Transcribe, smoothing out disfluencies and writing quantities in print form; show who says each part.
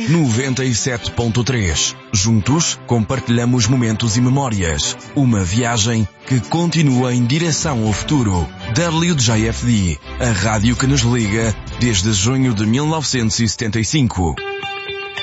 Speaker 1: 97.3. Juntos, compartilhamos momentos e memórias. Uma viagem que continua em direção ao futuro. WJFD, a rádio que nos liga desde junho de 1975.